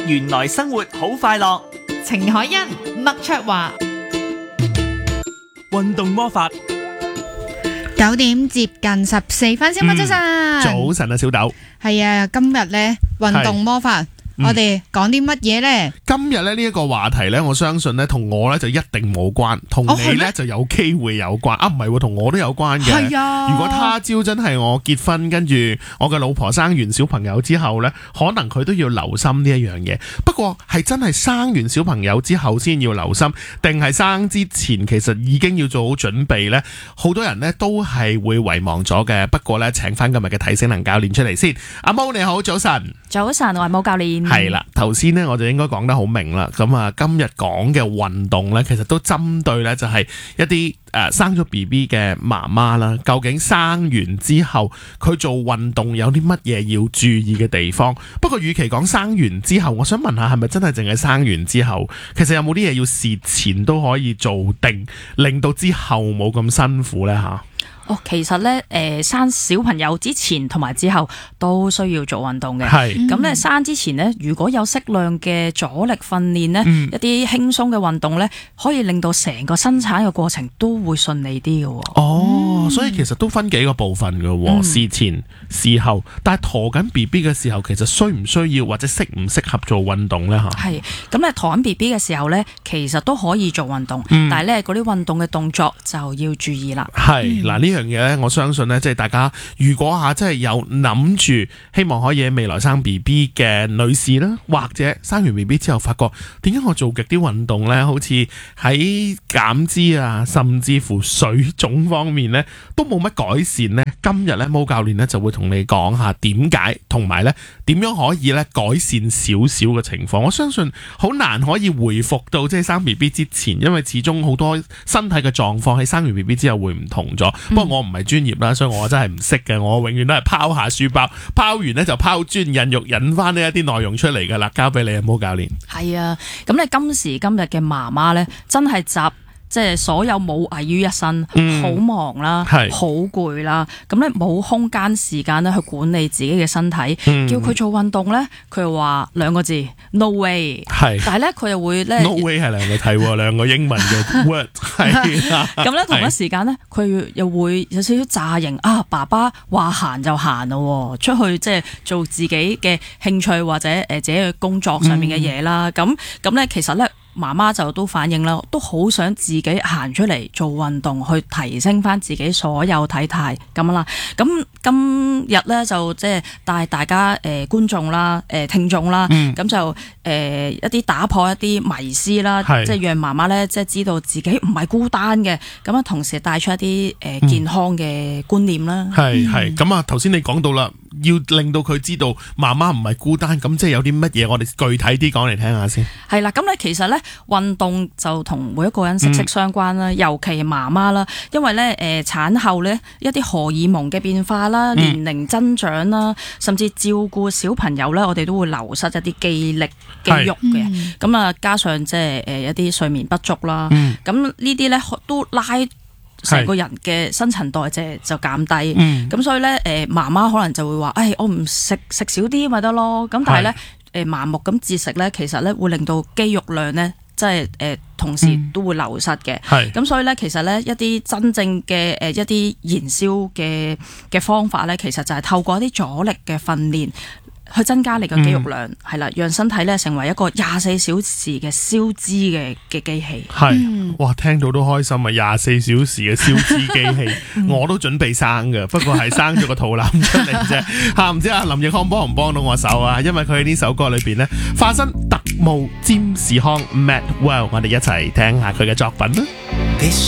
原來生活好快樂。 程海欣、麥卓華， 運動魔法 9點接近14分，小麥早晨。 早晨啊，小豆。 係啊，今日咧運動魔法，我哋講啲乜嘢咧？ 今日咧呢一個話題咧，我相信咧同我咧就一定冇關，同你咧就有機會有關。唔係，同我都有關嘅。 係啊。 如果他朝真係我結婚，跟住我嘅老婆生完小朋友之後咧，可能佢都要留心呢一樣嘢。不過係真係生完小朋友之後先要留心，定係生之前其實已經要做好準備咧？好多人咧都係會遺忘咗嘅。不過咧，請翻今日嘅體適能教練出嚟先。阿毛你好，早晨。 早晨，我係毛教練。 係啦，頭先呢我就應該講得好明啦。咁啊，今日講嘅運動呢，其實都針對呢就係一啲生咗 BB 嘅媽媽啦。究竟生完之後佢做運動有啲乜嘢要注意嘅地方？不過與其講生完之後，我想問下係咪真係淨係生完之後？其實有冇啲嘢要事前都可以做定，令到之後冇咁辛苦呢？吓？ 其實咧，生小朋友之前同埋之後都需要做運動嘅。 係咁咧，生之前咧，如果有適量嘅阻力訓練咧，一啲輕鬆嘅運動咧，可以令到成個生產嘅過程都會順利啲嘅。 所以其實都分幾個部分嘅，事前、事後。但係陀緊 BB 嘅時候，其實需唔需要或者適唔適合做運動咧？吓， 係咁咧，陀緊 BB 嘅時候咧，其實都可以做運動，但係咧嗰啲運動嘅動作就要注意啦。 係嗱，呢樣嘢咧，我相信咧，即係大家如果真係有諗住希望可以喺未來生 BB 嘅女士啦，或者生完 BB 之後發覺點解我做極啲運動咧，好似喺減脂啊，甚至乎水腫方面咧都冇乜改善咧。今日咧，毛教練咧就會同你講下點解，同埋咧點樣可以咧改善少少嘅情況。我相信好難可以回復到即係生 BB 之前，因為始終好多身體嘅狀況喺生完 BB 之後會唔同咗。不過我唔係專業啦，所以我真係唔識嘅。我永遠都係拋下書包，拋完咧就拋磚引玉，引翻呢一啲內容出嚟噶啦。交俾你啊，毛教練。 係啊，咁咧今時今日嘅媽媽咧，真係即係所有母藝於一身，好忙啦，好攰啦，咁咧冇空間時間咧去管理自己嘅身體，叫佢做運動咧，佢又話2個字 no way， 但係咧佢又會咧 no way 係兩個題喎，兩個英文嘅 word 係啦。 咁咧同一時間咧，佢又會有少少詐型啊，爸爸話行就行咯，出去即係做自己嘅興趣或者自己嘅工作上面嘅嘢啦。咁咧其實咧。媽媽就都反映啦，都好想自己行出嚟做運動，去提升翻自己所有體態咁啦。咁今日咧就即係帶大家觀眾啦、聽眾啦，咁就一啲打破一啲迷思啦，即係讓媽媽咧即係知道自己唔係孤單嘅，咁啊同時帶出一啲健康嘅觀念啦。 係咁啊！頭先你講到啦，要令到佢知道媽媽唔係孤單，咁即係有啲乜嘢？我哋具體啲講嚟聽下先。係啦，咁咧其實咧運動就同每一個人息息相關啦，尤其係媽媽啦，因為咧產後咧一啲荷爾蒙嘅變化啦、年齡增長啦，甚至照顧小朋友咧，我哋都會流失一啲肌肉嘅。咁啊，加上即係一啲睡眠不足啦，咁呢啲咧都拉成個人嘅新陳代謝就減低，咁所以咧媽媽可能就會話，我唔食少啲咪得咯。咁但係咧盲目咁節食咧，其實咧會令到肌肉量咧即係同時都會流失嘅。咁所以咧其實咧一啲真正嘅一啲燃燒嘅方法咧，其實就係透過一啲阻力嘅訓練。去增加你嘅肌肉量，係啦，讓身體咧成為一個24小時嘅燒脂嘅機器。 哇，聽到都開心啊！24小時嘅燒脂機器，我都準備生㗎，不過係生咗個肚腩出嚟啫。唔知阿林奕匡幫唔幫到我手啊？因為佢喺呢首歌裏邊咧，化身特務占士康 Matt Well， 我哋一齊聽下佢嘅作品啦。